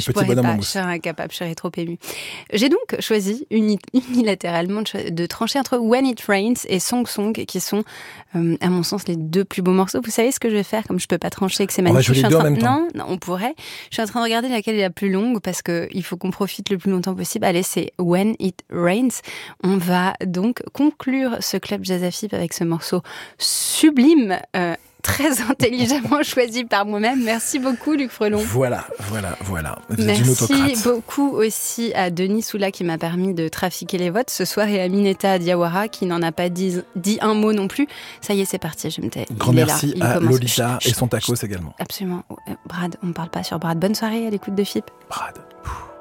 petit bonhomme en mousse. Je serais incapable, je serais trop émue. J'ai donc choisi unilatéralement de trancher entre When It Rains et Song Song, qui sont, à mon sens, les deux plus beaux morceaux. Vous savez ce que je vais faire, comme je peux pas trancher, que c'est magnifique. On va jouer les deux en même temps. Non, on pourrait. Je suis en train de regarder laquelle est la plus longue, parce qu'il faut qu'on profite le plus longtemps possible. Allez, c'est When It Rains. On va donc conclure ce club Jazz à FIP avec ce morceau sublime, très intelligemment choisi par moi-même. Merci beaucoup, Luc Frelon. Voilà. Vous êtes une autocrate. Merci beaucoup aussi à Denis Soula qui m'a permis de trafiquer les votes ce soir, et à Aminata Diawara qui n'en a pas dit un mot non plus. Ça y est, c'est parti, je me tais. Grand merci à Lolita et son tacos également. Absolument. Brad, on ne parle pas sur Brad. Bonne soirée à l'écoute de FIP. Brad.